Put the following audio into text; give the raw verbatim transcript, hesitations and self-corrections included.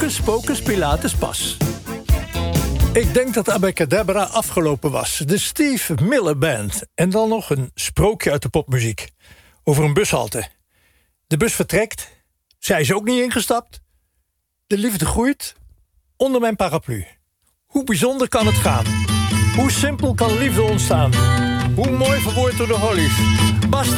Hocus Pocus Pilatus Pas. Ik denk dat Abacadabra afgelopen was. De Steve Miller Band. En dan nog een sprookje uit de popmuziek. Over een bushalte. De bus vertrekt. Zij is ook niet ingestapt. De liefde groeit onder mijn paraplu. Hoe bijzonder kan het gaan? Hoe simpel kan liefde ontstaan? Hoe mooi verwoord door de Hollies. Basta